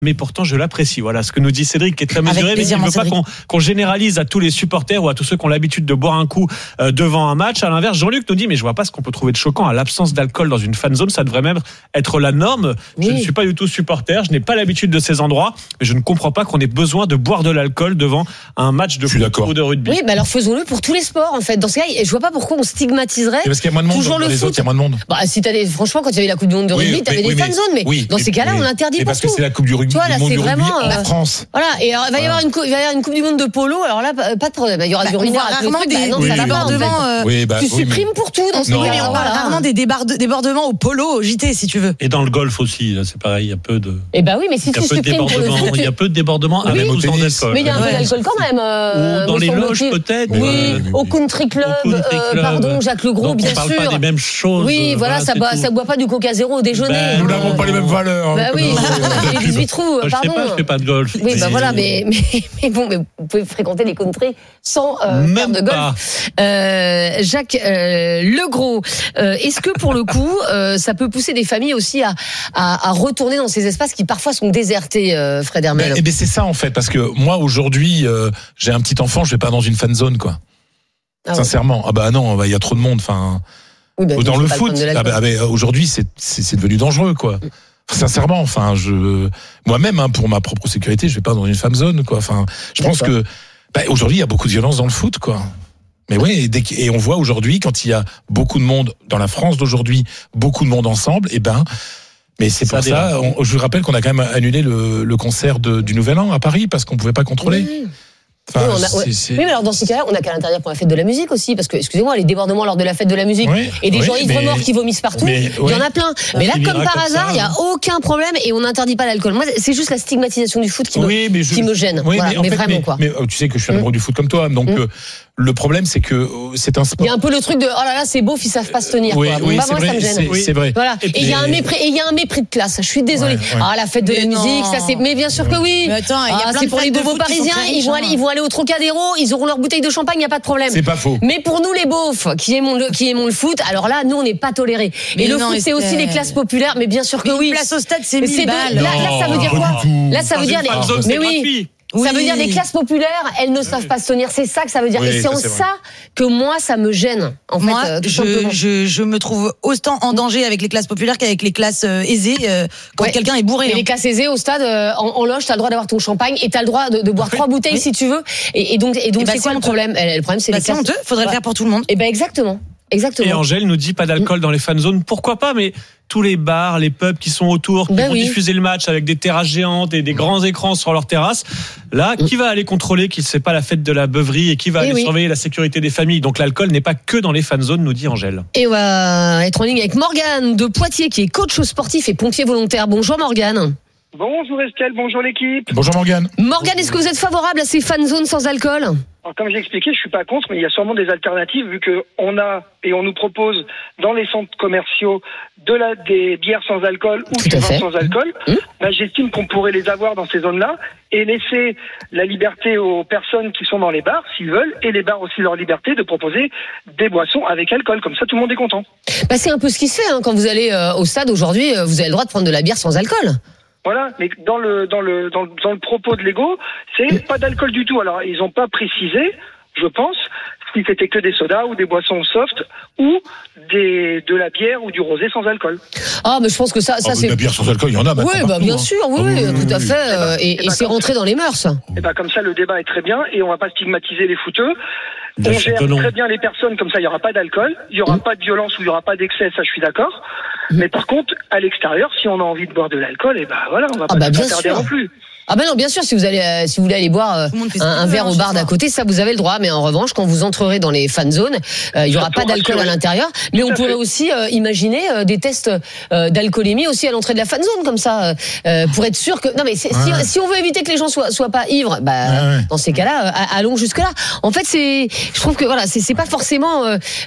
mais pourtant je l'apprécie. Voilà ce que nous dit Cédric, qui est très mesuré, mais il ne veut pas qu'on généralise à tous les supporters ou à tous ceux qui ont l'habitude de boire un coup devant un match. À l'inverse, Jean-Luc nous dit, mais je vois pas ce qu'on peut trouver de choquant à l'absence d'alcool dans une fan zone. Ça devrait même être la norme. Oui. Je ne suis pas du tout supporter, je n'ai pas l'habitude de ces endroits, mais je ne comprends pas qu'on ait besoin de boire de l'alcool devant un match de foot ou de rugby. Oui, mais alors faisons-le pour tous les sports en fait. Dans ce cas, je vois pas pourquoi on stigmatiserait. Parce qu'il y a moins de monde toujours dans le les foot. autres, il y a moins de monde. Bah, si franchement, quand il y avait la Coupe du Monde de rugby, t'avais des fan zones, mais dans ces cas-là, on interdit partout. Parce que c'est la Coupe du rugby, toi, là, du monde c'est du rugby vraiment, en France. Voilà, et alors, il va y avoir une Coupe du monde de polo. Alors là, pas de problème. Il y aura du rugby. Rarement des débordements. Tu supprimes pour tout dans ce pays, mais on parle rarement des débordements au polo, au JT, si tu veux. Et dans le golf aussi, c'est pareil, il y a peu de. Eh ben oui, mais si tu supprimes il y a peu de débordements avec ou sans alcool. Mais il y a un peu d'alcool quand même. Ou dans les loges peut-être. Oui, au country club. Pardon, Jacques Legros, bien sûr. On parle pas des mêmes choses. Oui, voilà, ça boit pas du Coca zéro au déjeuner. Nous n'avons pas les mêmes valeurs. Bah oui, les 18 trous, pardon. Je fais pas de golf. Oui, bah voilà, mais bon, mais vous pouvez fréquenter les country sans faire de golf. Jacques Legros, est-ce que pour le coup, ça peut pousser des familles aussi à retourner dans ces espaces qui parfois sont désertés, Fred Hermel? Eh ben c'est ça en fait, parce que moi aujourd'hui, j'ai un petit enfant, je vais pas dans une fan zone quoi. Sincèrement, ah bah non, il y a trop de monde. Enfin, dans le foot, aujourd'hui c'est devenu dangereux quoi. Sincèrement, enfin, moi-même pour ma propre sécurité, je vais pas dans une fan zone quoi. Enfin, je pense que aujourd'hui il y a beaucoup de violence dans le foot quoi. Mais oui, et on voit aujourd'hui quand il y a beaucoup de monde dans la France d'aujourd'hui, beaucoup de monde ensemble, mais c'est pour ça. Je vous rappelle qu'on a quand même annulé le concert du Nouvel An à Paris parce qu'on pouvait pas contrôler. Oui. Oui, mais alors dans ces cas-là, on n'a qu'à l'interdire pour la fête de la musique aussi, parce que, excusez-moi, les débordements lors de la fête de la musique et des gens ivres-morts qui vomissent partout, il y en a plein. Mais là, comme par hasard, il n'y a aucun problème et on n'interdit pas l'alcool. Moi, c'est juste la stigmatisation du foot qui me gêne. Mais vraiment, quoi. Mais tu sais que je suis amoureux du foot comme toi, donc le problème, c'est que c'est un sport. Il y a un peu le truc de oh là là, c'est beauf, ils savent pas se tenir. Oui, moi, c'est vrai, ça me gêne. C'est vrai. Voilà. Et il y a un mépris de classe. Je suis désolée. La fête de la musique, ça c'est. Mais bien sûr que oui. Mais attends, c'est pour les bobos parisiens. Ils vont aller au Trocadéro. Ils auront leur bouteille de champagne. Il n'y a pas de problème. C'est pas faux. Mais pour nous les beaufs qui aimons le foot, alors là, nous on n'est pas tolérés. Et le foot, c'est aussi les classes populaires. Mais bien sûr que oui. Une place au stade, c'est 1000 balles. Là, ça veut dire quoi? Là, ça veut dire. Mais oui. Ça veut dire les classes populaires, elles ne savent pas se tenir. C'est ça que ça veut dire. Et c'est en ça que moi, ça me gêne. En fait, moi, je me trouve autant en danger avec les classes populaires qu'avec les classes aisées quand quelqu'un est bourré. Et les classes aisées au stade, en loge, t'as le droit d'avoir ton champagne et t'as le droit de boire 3 bouteilles si tu veux. Et donc c'est quoi le problème? Le problème, c'est les classes. C'est honteux. Faudrait le faire pour tout le monde. Et exactement. Et Angèle nous dit pas d'alcool dans les fan zones. Pourquoi pas? Mais tous les bars, les pubs qui sont autour, qui vont diffuser le match avec des terrasses géantes et des grands écrans sur leurs terrasses. Là, qui va aller contrôler qu'il ne fait pas la fête de la beuverie et qui va aller surveiller la sécurité des familles? Donc l'alcool n'est pas que dans les fan zones, nous dit Angèle. Et on va être en ligne avec Morgane de Poitiers, qui est coach sportif et pompier volontaire. Bonjour Morgane. Bonjour Estelle, bonjour l'équipe. Bonjour Morgane. Morgane, est-ce que vous êtes favorable à ces fan zones sans alcool? Alors, comme j'ai expliqué, je suis pas contre, mais il y a sûrement des alternatives vu que on nous propose dans les centres commerciaux des bières sans alcool ou du vin sans alcool. J'estime qu'on pourrait les avoir dans ces zones-là et laisser la liberté aux personnes qui sont dans les bars, s'ils veulent, et les bars aussi leur liberté de proposer des boissons avec alcool. Comme ça, tout le monde est content. C'est un peu ce qui se fait quand vous allez au stade aujourd'hui. Vous avez le droit de prendre de la bière sans alcool. Voilà, mais dans le propos de l'Ego, c'est pas d'alcool du tout. Alors, ils ont pas précisé, je pense, si c'était que des sodas ou des boissons soft ou de la bière ou du rosé sans alcool. Mais je pense que ça c'est. De la bière sans alcool, il y en a maintenant. Oui, bien sûr, tout à fait. Et c'est rentré dans les mœurs. Comme ça, le débat est très bien et on va pas stigmatiser les footeux. On gère très bien les personnes, comme ça il n'y aura pas d'alcool, il n'y aura pas de violence ou il n'y aura pas d'excès, ça je suis d'accord. Mais par contre, à l'extérieur, si on a envie de boire de l'alcool, on va pas s'interdire non plus. Non, bien sûr, si vous voulez aller boire un verre au bar d'à côté, ça vous avez le droit. Mais en revanche, quand vous entrerez dans les fan zones, il y aura pas d'alcool à l'intérieur. Mais on pourrait aussi imaginer des tests d'alcoolémie aussi à l'entrée de la fan zone, comme ça, pour être sûr que. Non, mais si on veut éviter que les gens soient pas ivres, dans ces cas-là, allons jusque là. En fait, je trouve que voilà, c'est pas forcément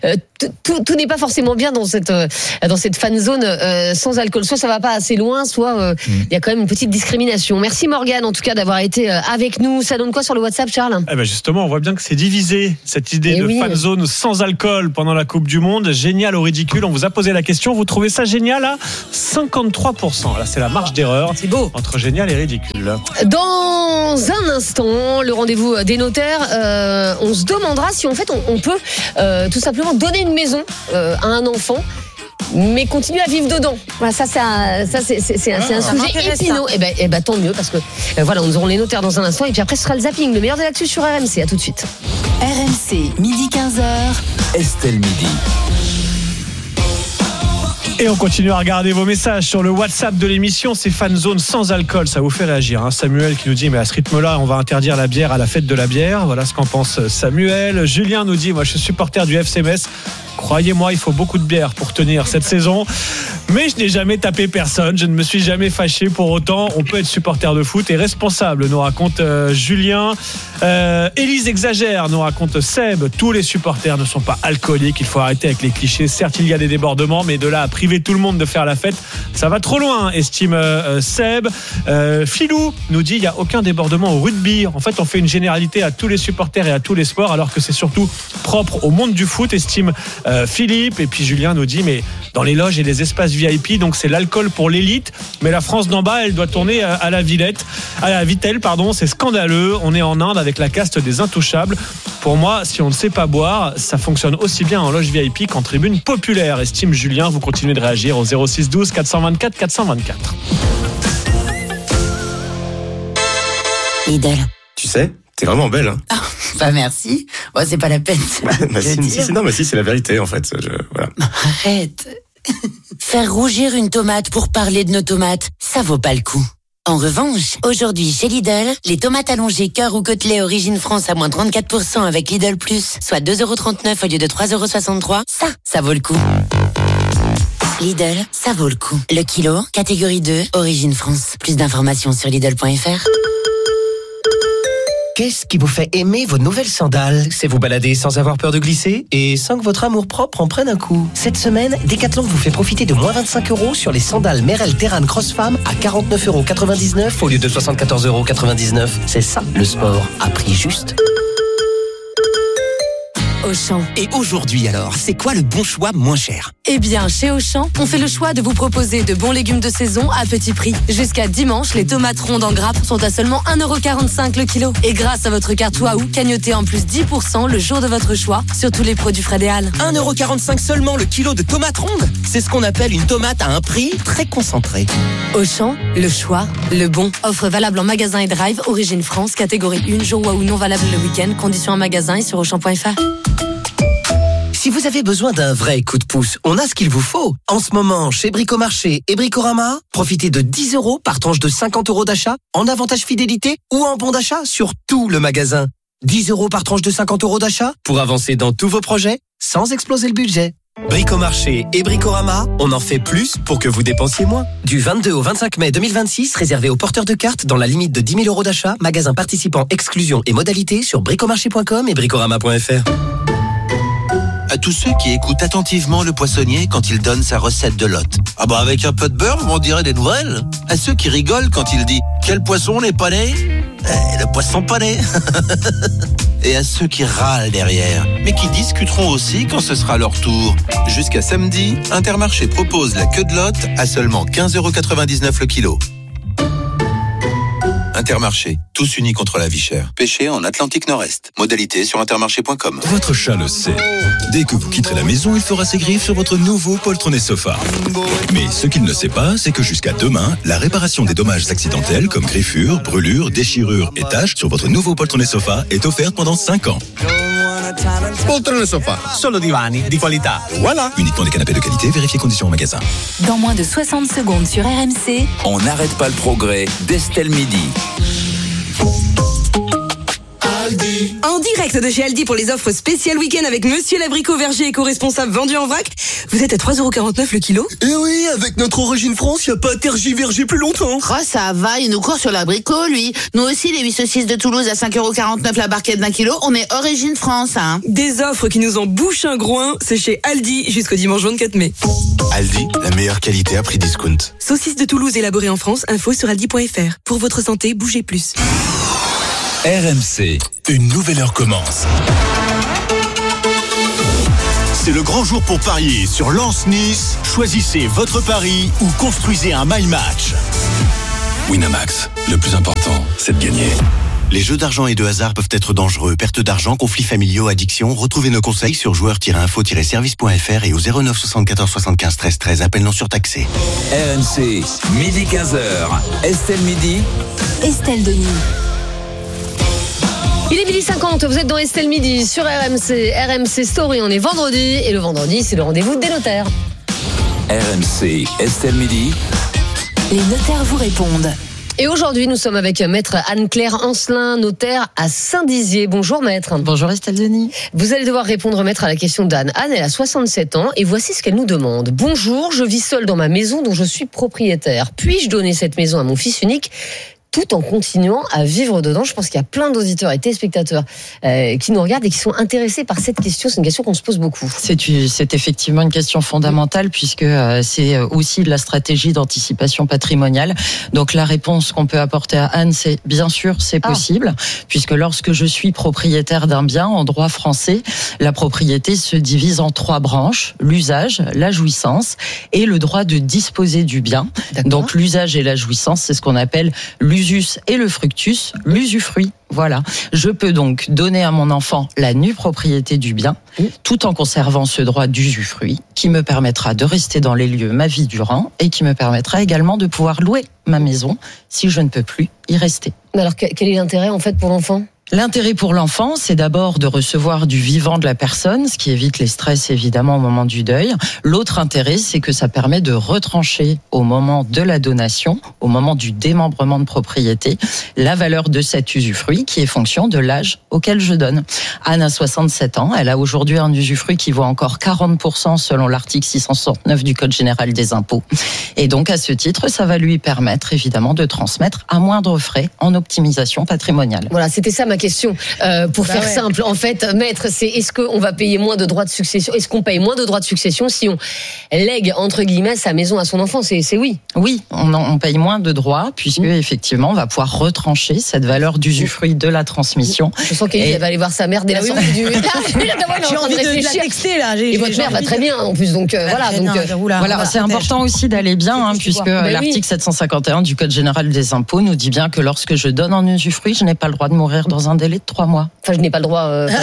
tout n'est pas forcément bien dans cette fan zone sans alcool. Soit ça va pas assez loin, soit il y a quand même une petite discrimination. Merci Morgane. Yann, en tout cas, d'avoir été avec nous. Ça donne quoi sur le WhatsApp, Charles ? Eh ben justement, on voit bien que c'est divisé, cette idée de fan zone sans alcool pendant la Coupe du Monde. Génial ou ridicule ? On vous a posé la question. Vous trouvez ça génial à 53%. Là, c'est la marge d'erreur. C'est beau. Entre génial et ridicule. Dans un instant, le rendez-vous des notaires, on se demandera si en fait on peut tout simplement donner une maison à un enfant, mais continuer à vivre dedans. Voilà, ça c'est un sujet épineux. Et ben tant mieux, parce que voilà, nous aurons les notaires dans un instant, et puis après ce sera le zapping, le meilleur de l'actu sur RMC. À tout de suite. RMC, midi 15h. Estelle Midi. Et on continue à regarder vos messages sur le WhatsApp de l'émission. C'est fan zone sans alcool, ça vous fait réagir, hein. Samuel qui nous dit, mais à ce rythme-là, on va interdire la bière à la fête de la bière. Voilà ce qu'en pense Samuel. Julien nous dit, moi je suis supporter du FC Metz. Croyez-moi, il faut beaucoup de bière pour tenir cette saison. Mais je n'ai jamais tapé personne, je ne me suis jamais fâché pour autant. On peut être supporter de foot et responsable, nous raconte Julien. Élise exagère, nous raconte Seb. Tous les supporters ne sont pas alcooliques, il faut arrêter avec les clichés. Certes, il y a des débordements, mais de là à priver tout le monde de faire la fête, ça va trop loin, estime Seb. Philou nous dit, il n'y a aucun débordement au rugby. En fait, on fait une généralité à tous les supporters et à tous les sports, alors que c'est surtout propre au monde du foot, estime Philippe. Et puis Julien nous dit, mais dans les loges et les espaces VIP, donc c'est l'alcool pour l'élite, mais la France d'en bas, elle doit tourner à la Vitelle, c'est scandaleux. On est en Inde avec la caste des intouchables. Pour moi, si on ne sait pas boire, ça fonctionne aussi bien en loge VIP qu'en tribune populaire, estime Julien. Vous continuez de réagir au 06 12 424 424. Lidl. Tu sais, t'es vraiment belle, hein. Bah merci. Bon, c'est pas la peine. Si, c'est la vérité en fait. Voilà. Arrête. Faire rougir une tomate pour parler de nos tomates, ça vaut pas le coup. En revanche, aujourd'hui chez Lidl, les tomates allongées cœur ou côtelets origine France à moins 34% avec Lidl Plus, soit 2,39€ au lieu de 3,63€, ça vaut le coup. Lidl, ça vaut le coup. Le kilo, catégorie 2, origine France. Plus d'informations sur Lidl.fr. Qu'est-ce qui vous fait aimer vos nouvelles sandales ? C'est vous balader sans avoir peur de glisser et sans que votre amour-propre en prenne un coup. Cette semaine, Decathlon vous fait profiter de moins 25€ sur les sandales Merrell Terran Cross Femme à 49,99€ au lieu de 74,99€. C'est ça, le sport, à prix juste. Auchan. Et aujourd'hui alors, c'est quoi le bon choix moins cher ? Eh bien, chez Auchan, on fait le choix de vous proposer de bons légumes de saison à petit prix. Jusqu'à dimanche, les tomates rondes en grappe sont à seulement 1,45€ le kilo. Et grâce à votre carte Waouh, cagnotez en plus 10% le jour de votre choix sur tous les produits Frédéal. 1,45€ seulement le kilo de tomates rondes ? C'est ce qu'on appelle une tomate à un prix très concentré. Auchan, le choix, le bon. Offre valable en magasin et drive, origine France, catégorie 1, jour Waouh non valable le week-end. Conditions en magasin et sur Auchan.fr. Si vous avez besoin d'un vrai coup de pouce, on a ce qu'il vous faut. En ce moment, chez Bricomarché et Bricorama, profitez de 10€ par tranche de 50€ d'achat, en avantage fidélité ou en bon d'achat sur tout le magasin. 10€ par tranche de 50€ d'achat pour avancer dans tous vos projets sans exploser le budget. Bricomarché et Bricorama, on en fait plus pour que vous dépensiez moins. Du 22 au 25 mai 2026, réservé aux porteurs de cartes dans la limite de 10 000€ d'achat, magasin participant, exclusion et modalités sur bricomarché.com et bricorama.fr. À tous ceux qui écoutent attentivement le poissonnier quand il donne sa recette de Lot. Ah bah avec un peu de beurre, on dirait des nouvelles. À ceux qui rigolent quand il dit « Quel poisson n'est pas né ?» Le poisson pané. Et à ceux qui râlent derrière, mais qui discuteront aussi quand ce sera leur tour. Jusqu'à samedi, Intermarché propose la queue de Lot à seulement 15,99€ le kilo. Intermarché, tous unis contre la vie chère. Pêché en Atlantique Nord-Est. Modalité sur intermarché.com. Votre chat le sait. Dès que vous quitterez la maison, il fera ses griffes sur votre nouveau poltronnet sofa. Mais ce qu'il ne sait pas, c'est que jusqu'à demain, la réparation des dommages accidentels comme griffures, brûlures, déchirures et taches sur votre nouveau poltronnet sofa est offerte pendant 5 ans. Poltrone sofa, solo divani di qualità. Voilà. Uniquement des canapés de qualité, vérifiez conditions en magasin. Dans moins de 60 secondes sur RMC. On n'arrête pas le progrès d'Estelle Midi. En direct de chez Aldi pour les offres spéciales week-end avec Monsieur l'abricot verger éco-responsable vendu en vrac. Vous êtes à 3,49€ le kilo. Et oui, avec notre Origine France, y a pas à tergiverger plus longtemps. Oh, ça va, il nous court sur l'abricot, lui. Nous aussi, les 8 saucisses de Toulouse à 5,49€ la barquette d'1 kilo, on est Origine France, hein. Des offres qui nous en bouchent un groin, c'est chez Aldi jusqu'au dimanche 24 mai. Aldi, la meilleure qualité à prix discount. Saucisses de Toulouse élaborées en France, info sur aldi.fr. Pour votre santé, bougez plus. RMC, une nouvelle heure commence. C'est le grand jour pour parier sur Lens-Nice. Choisissez votre pari ou construisez un my match. Winamax, le plus important, c'est de gagner. Les jeux d'argent et de hasard peuvent être dangereux. Perte d'argent, conflits familiaux, addiction. Retrouvez nos conseils sur joueurs-info-service.fr et au 09 74 75 13 13. Appel non surtaxé. RMC, midi 15h. Estelle Midi. Estelle Denis. Il est 12h50, vous êtes dans Estelle Midi sur RMC Story, on est vendredi et le vendredi c'est le rendez-vous des notaires. RMC, Estelle Midi. Les notaires vous répondent. Et aujourd'hui nous sommes avec maître Anne-Claire Ancelin, notaire à Saint-Dizier. Bonjour maître. Bonjour Estelle Denis. Vous allez devoir répondre maître à la question d'Anne. Anne, elle a 67 ans et voici ce qu'elle nous demande. Bonjour, je vis seule dans ma maison dont je suis propriétaire. Puis-je donner cette maison à mon fils unique tout en continuant à vivre dedans? Je pense qu'il y a plein d'auditeurs et téléspectateurs qui nous regardent et qui sont intéressés par cette question. C'est une question qu'on se pose beaucoup. C'est effectivement une question fondamentale puisque c'est aussi de la stratégie d'anticipation patrimoniale. Donc la réponse qu'on peut apporter à Anne, c'est bien sûr, c'est possible, puisque lorsque je suis propriétaire d'un bien en droit français, la propriété se divise en 3 branches: l'usage, la jouissance et le droit de disposer du bien. D'accord. Donc l'usage et la jouissance, c'est ce qu'on appelle l'usus et le fructus, l'usufruit. Voilà. Je peux donc donner à mon enfant la nue propriété du bien, tout en conservant ce droit d'usufruit qui me permettra de rester dans les lieux ma vie durant et qui me permettra également de pouvoir louer ma maison si je ne peux plus y rester. Mais alors, quel est l'intérêt en fait pour l'enfant ? L'intérêt pour l'enfant, c'est d'abord de recevoir du vivant de la personne, ce qui évite les stress évidemment au moment du deuil. L'autre intérêt, c'est que ça permet de retrancher au moment de la donation, au moment du démembrement de propriété, la valeur de cet usufruit qui est fonction de l'âge auquel je donne. Anne a 67 ans, elle a aujourd'hui un usufruit qui vaut encore 40% selon l'article 669 du Code général des impôts. Et donc à ce titre, ça va lui permettre évidemment de transmettre à moindre frais en optimisation patrimoniale. Voilà, c'était ça ma question. Pour faire simple, en fait, maître, c'est est-ce qu'on va payer moins de droits de succession ? Est-ce qu'on paye moins de droits de succession si on lègue entre guillemets sa maison à son enfant ? C'est oui. Oui, on paye moins de droits puisque effectivement on va pouvoir retrancher cette valeur d'usufruit de la transmission. Je sens qu'elle va aller voir sa mère dès la sortie du. J'ai envie de la texter là. Et votre mère va très bien en plus, donc voilà. C'est important aussi d'aller bien puisque l'article 751 du Code général des impôts nous dit bien que lorsque je donne en usufruit, je n'ai pas le droit de mourir dans un délai de 3 mois. Enfin, je n'ai pas le droit.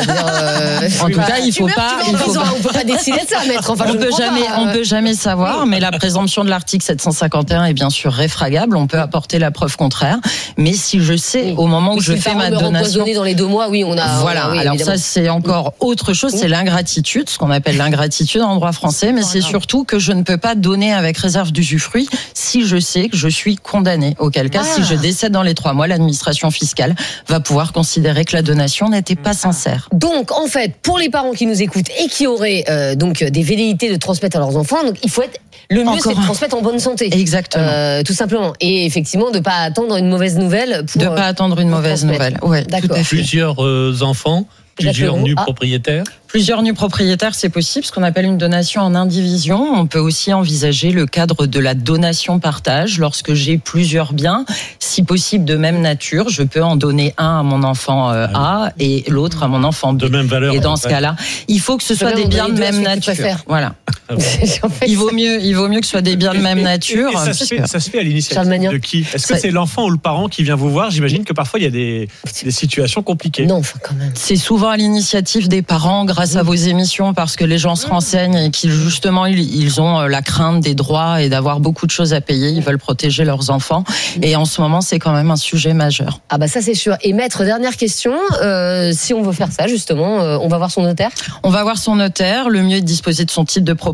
En tout cas, il faut pas. On peut pas décider de ça, maître. Enfin, on peut jamais savoir, mais la présomption de l'article 751 est bien sûr réfragable. On peut apporter la preuve contraire, mais si je sais au moment où je fais ma donation, dans les 2 mois, oui, on a. Voilà. Alors ça, c'est encore autre chose. C'est l'ingratitude, ce qu'on appelle l'ingratitude en droit français, mais c'est surtout que je ne peux pas donner avec réserve d'usufruit si je sais que je suis condamné. Auquel cas, si je décède dans les 3 mois, l'administration fiscale va pouvoir considérer que la donation n'était pas sincère. Donc, en fait, pour les parents qui nous écoutent et qui auraient donc des velléités de transmettre à leurs enfants, donc il faut être le mieux, c'est de transmettre en bonne santé. Exactement. Tout simplement. Et effectivement, de pas attendre une mauvaise nouvelle. De pas attendre une mauvaise nouvelle. Ouais, d'accord. Tout à fait. Plusieurs enfants. Plusieurs nus propriétaires. Plusieurs nus propriétaires, c'est possible, ce qu'on appelle une donation en indivision. On peut aussi envisager le cadre de la donation-partage. Lorsque j'ai plusieurs biens, si possible de même nature, je peux en donner un à mon enfant A et l'autre à mon enfant B. De même valeur. Et dans ce cas-là, il faut que ce soit des biens de même nature. Voilà. Il vaut mieux que ce soit des biens de même nature. Et ça se fait à l'initiative de qui ? Est-ce que c'est l'enfant ou le parent qui vient vous voir ? J'imagine que parfois il y a des situations compliquées. Non, enfin quand même. C'est souvent à l'initiative des parents grâce à vos émissions parce que les gens se renseignent et qu'ils justement ils ont la crainte des droits et d'avoir beaucoup de choses à payer. Ils veulent protéger leurs enfants et en ce moment c'est quand même un sujet majeur. Ah bah ça c'est sûr. Et maître, dernière question, si on veut faire ça justement, on va voir son notaire ? On va voir son notaire. Le mieux est de disposer de son titre de propriété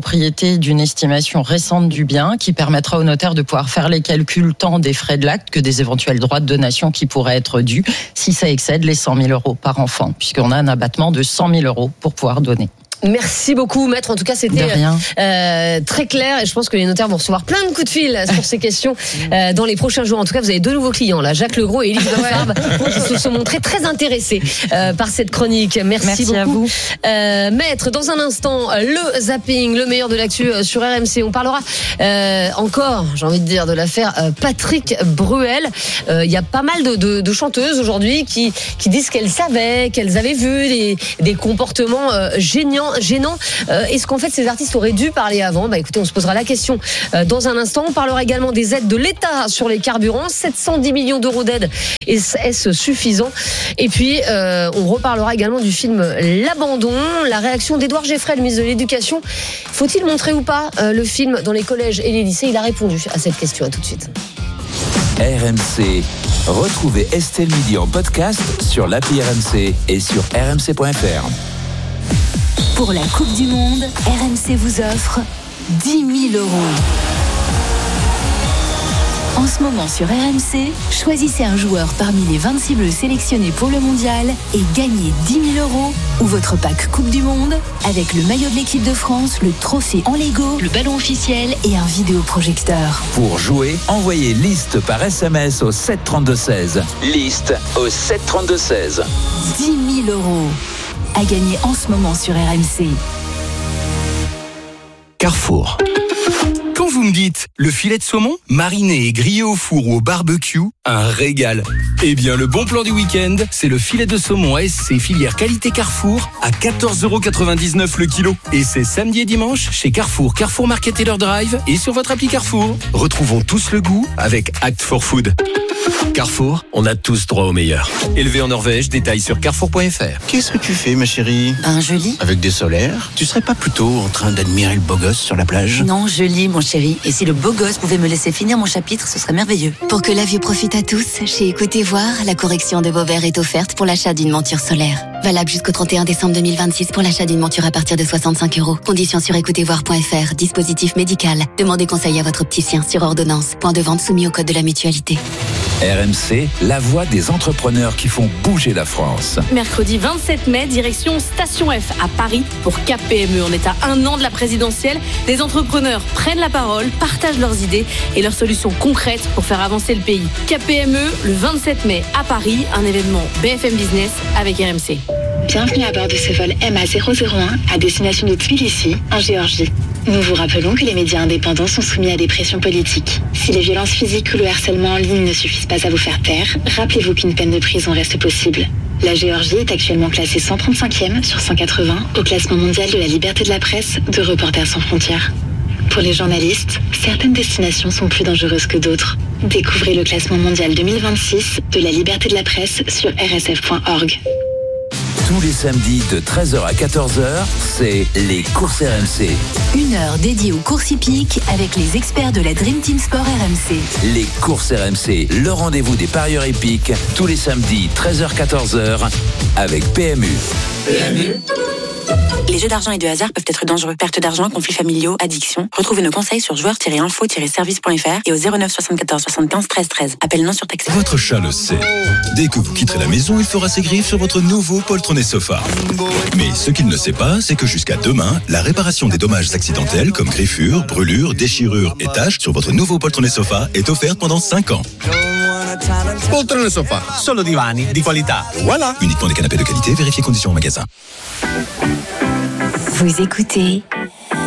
propriété d'une estimation récente du bien qui permettra au notaire de pouvoir faire les calculs tant des frais de l'acte que des éventuels droits de donation qui pourraient être dus si ça excède les 100 000 € par enfant, puisqu'on a un abattement de 100 000 € pour pouvoir donner. Merci beaucoup, maître. En tout cas, c'était très clair et je pense que les notaires vont recevoir plein de coups de fil sur ces questions dans les prochains jours. En tout cas, vous avez 2 nouveaux clients là, Jacques Legros et Élise Farbe, qui se sont montrés très intéressés par cette chronique. Merci beaucoup. À vous. Maître, dans un instant, le zapping, le meilleur de l'actu sur RMC. On parlera encore, j'ai envie de dire, de l'affaire Patrick Bruel. Il y a pas mal de chanteuses aujourd'hui qui disent qu'elles avaient vu des comportements gênants. Est-ce qu'en fait ces artistes auraient dû parler avant ? Écoutez, on se posera la question dans un instant. On parlera également des aides de l'État sur les carburants, 710 millions d'euros d'aides. Est-ce suffisant ? Et puis on reparlera également du film L'Abandon, la réaction d'Édouard Geffray, le ministre de l'Éducation. Faut-il montrer ou pas le film dans les collèges et les lycées ? Il a répondu à cette question. À tout de suite. RMC. Retrouvez Estelle Midi en podcast sur l'appli RMC et sur rmc.fr. Pour la Coupe du Monde, RMC vous offre 10 000 €. En ce moment sur RMC, choisissez un joueur parmi les 26 bleus sélectionnés pour le mondial et gagnez 10 000 € ou votre pack Coupe du Monde avec le maillot de l'équipe de France, le trophée en Lego, le ballon officiel et un vidéoprojecteur. Pour jouer, envoyez liste par SMS au 732-16. Liste au 732-16. 10 000 € à gagner en ce moment sur RMC. Carrefour. Quand vous me dites le filet de saumon, mariné et grillé au four ou au barbecue, un régal. Eh bien, le bon plan du week-end, c'est le filet de saumon ASC filière qualité Carrefour à 14,99 € le kilo. Et c'est samedi et dimanche chez Carrefour, Carrefour Market Taylor Drive et sur votre appli Carrefour. Retrouvons tous le goût avec Act for Food. Carrefour, on a tous droit au meilleur. Élevé en Norvège, détails sur carrefour.fr. Qu'est-ce que tu fais, ma chérie ? Je lis. Avec des solaires ? Tu serais pas plutôt en train d'admirer le beau gosse sur la plage ? Non, je lis, mon chéri. Et si le beau gosse pouvait me laisser finir mon chapitre, ce serait merveilleux. Pour que la vue profite à tous, chez Écoutez Voir, la correction de vos verres est offerte pour l'achat d'une monture solaire. Valable jusqu'au 31 décembre 2026 pour l'achat d'une monture à partir de 65 €. Conditions sur écoutezvoir.fr. Dispositif médical. Demandez conseil à votre opticien sur ordonnance. Point de vente soumis au code de la mutualité. RMC, la voix des entrepreneurs qui font bouger la France. Mercredi 27 mai, direction Station F à Paris pour KPME. On est à 1 an de la présidentielle. Des entrepreneurs prennent la parole, partagent leurs idées et leurs solutions concrètes pour faire avancer le pays. KPME, le 27 mai à Paris, un événement BFM Business avec RMC. Bienvenue à bord de ce vol MA001 à destination de Tbilissi, en Géorgie. Nous vous rappelons que les médias indépendants sont soumis à des pressions politiques. Si les violences physiques ou le harcèlement en ligne ne suffisent pas à vous faire taire, rappelez-vous qu'une peine de prison reste possible. La Géorgie est actuellement classée 135e sur 180 au classement mondial de la liberté de la presse de Reporters sans frontières. Pour les journalistes, certaines destinations sont plus dangereuses que d'autres. Découvrez le classement mondial 2026 de la liberté de la presse sur rsf.org. Tous les samedis de 13h à 14h, c'est les courses RMC. 1 heure dédiée aux courses hippiques avec les experts de la Dream Team Sport RMC. Les courses RMC, le rendez-vous des parieurs hippiques, tous les samedis 13h-14h avec PMU. Les jeux d'argent et de hasard peuvent être dangereux. Perte d'argent, conflits familiaux, addiction. Retrouvez nos conseils sur joueurs-info-service.fr et au 09 74 75 13 13. Appel non surtaxé. Votre chat le sait. Dès que vous quitterez la maison, il fera ses griffes sur votre nouveau poltron et sofa. Mais ce qu'il ne sait pas, c'est que jusqu'à demain, la réparation des dommages accidentels comme griffures, brûlures, déchirures et taches sur votre nouveau poltron et sofa est offerte pendant 5 ans. Poltrone e sofà, solo divani di qualità. Voilà. Uniquement des canapés de qualité, vérifiez conditions en magasin. Vous écoutez